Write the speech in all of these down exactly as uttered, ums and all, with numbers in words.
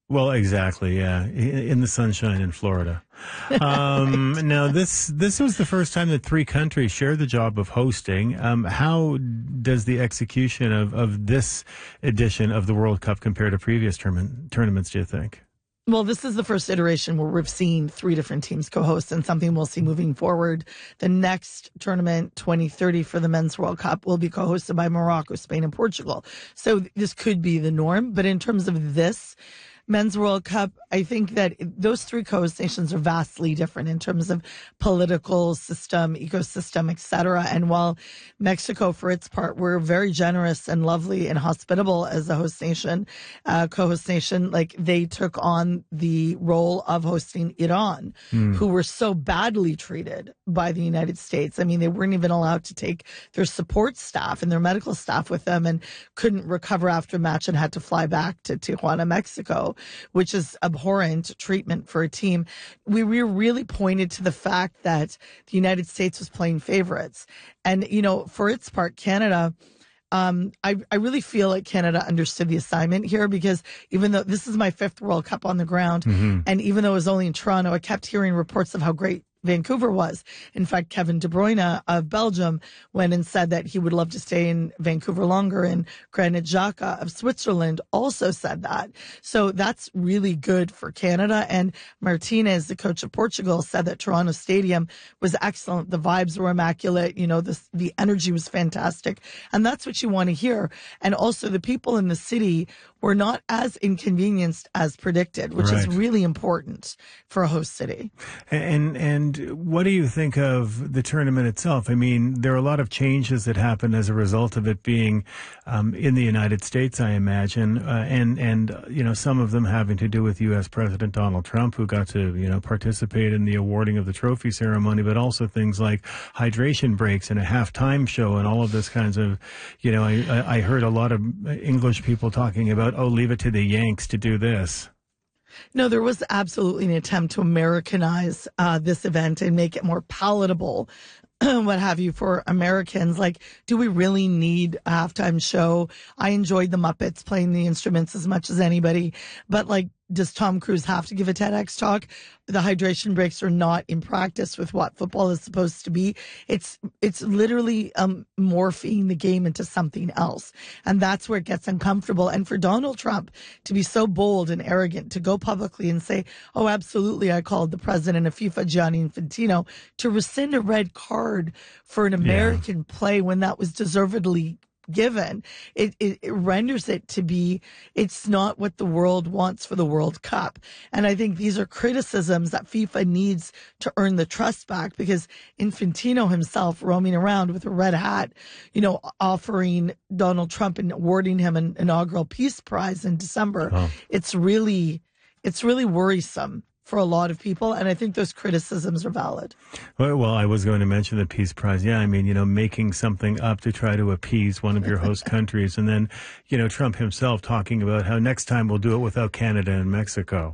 Well, exactly, yeah, I- in the sunshine in Florida. Um, now, this this was the first time that three countries shared the job of hosting. Um, how does the execution of, of this edition of the World Cup compare to previous tournament, tournaments, do you think? Well, this is the first iteration where we've seen three different teams co-host, and something we'll see moving forward. The next tournament, twenty thirty, for the Men's World Cup will be co-hosted by Morocco, Spain, and Portugal. So this could be the norm. But in terms of this Men's World Cup, I think that those three co-host nations are vastly different in terms of political system, ecosystem, et cetera. And while Mexico, for its part, were very generous and lovely and hospitable as a host nation, uh, co-host nation, like they took on the role of hosting Iran, mm. who were so badly treated by the United States. I mean, they weren't even allowed to take their support staff and their medical staff with them, and couldn't recover after a match and had to fly back to Tijuana, Mexico, which is abhorrent treatment for a team. We, we really pointed to the fact that the United States was playing favorites. And, you know, for its part, Canada, um, I, I really feel like Canada understood the assignment here, because even though this is my fifth World Cup on the ground, mm-hmm. and even though it was only in Toronto, I kept hearing reports of how great Vancouver was. In fact, Kevin De Bruyne of Belgium went and said that he would love to stay in Vancouver longer, and Granit Xhaka of Switzerland also said that. So that's really good for Canada. And Martinez, the coach of Portugal, said that Toronto Stadium was excellent. The vibes were immaculate. You know, the, the energy was fantastic. And that's what you want to hear. And also the people in the city were not as inconvenienced as predicted, which right. is really important for a host city. And and what do you think of the tournament itself? I mean, there are a lot of changes that happened as a result of it being um, in the United States, I imagine, uh, and and uh, you know, some of them having to do with U S President Donald Trump, who got to you know participate in the awarding of the trophy ceremony, but also things like hydration breaks and a halftime show and all of this kinds of, you know, I I heard a lot of English people talking about, oh, leave it to the Yanks to do this. No, there was absolutely an attempt to Americanize uh, this event and make it more palatable, what have you, for Americans. Like, do we really need a halftime show? I enjoyed the Muppets playing the instruments as much as anybody, but like, does Tom Cruise have to give a TEDx talk? The hydration breaks are not in practice with what football is supposed to be. It's it's literally um, morphing the game into something else. And that's where it gets uncomfortable. And for Donald Trump to be so bold and arrogant, to go publicly and say, oh, absolutely, I called the president of FIFA, Gianni Infantino, to rescind a red card for an American yeah. play when that was deservedly given, it, it, it renders it to be, it's not what the world wants for the World Cup. And I think these are criticisms that FIFA needs to earn the trust back, because Infantino himself roaming around with a red hat, you know, offering Donald Trump and awarding him an inaugural Peace Prize in December. Oh. It's really, it's really worrisome for a lot of people, and I think those criticisms are valid. Well, well, I was going to mention the Peace Prize. Yeah, I mean, you know, making something up to try to appease one of your host countries, and then, you know, Trump himself talking about how next time we'll do it without Canada and Mexico.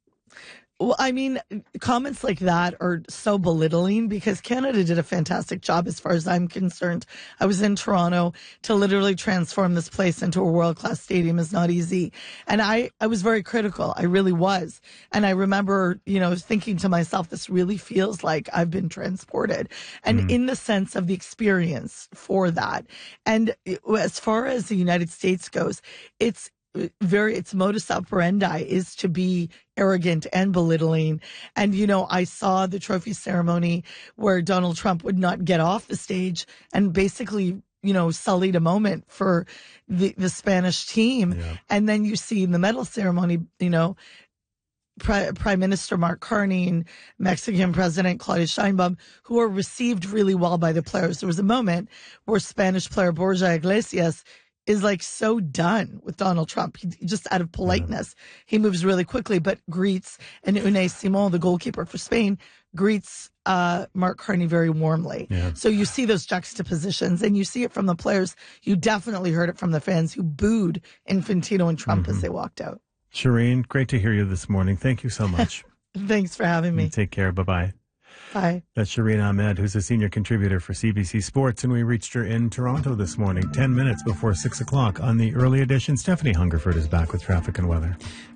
Well, I mean, comments like that are so belittling, because Canada did a fantastic job as far as I'm concerned. I was in Toronto. To literally transform this place into a world-class stadium is not easy. And I, I was very critical. I really was. And I remember, you know, thinking to myself, this really feels like I've been transported. And mm. in the sense of the experience for that. And as far as the United States goes, it's very, its modus operandi is to be arrogant and belittling. And, you know, I saw the trophy ceremony where Donald Trump would not get off the stage and basically, you know, sullied a moment for the, the Spanish team. Yeah. And then you see in the medal ceremony, you know, Prime Minister Mark Carney and Mexican President Claudia Sheinbaum, who were received really well by the players. There was a moment where Spanish player Borja Iglesias is like so done with Donald Trump. He, just out of politeness, yeah. he moves really quickly, but greets, and Unai Simon, the goalkeeper for Spain, greets uh, Mark Carney very warmly. Yeah. So you see those juxtapositions, and you see it from the players. You definitely heard it from the fans who booed Infantino and Trump mm-hmm. as they walked out. Shireen, great to hear you this morning. Thank you so much. Thanks for having me. And take care. Bye-bye. Bye. That's Shireen Ahmed, who's a senior contributor for C B C Sports, and we reached her in Toronto this morning, ten minutes before six o'clock on the early edition. Stephanie Hungerford is back with traffic and weather.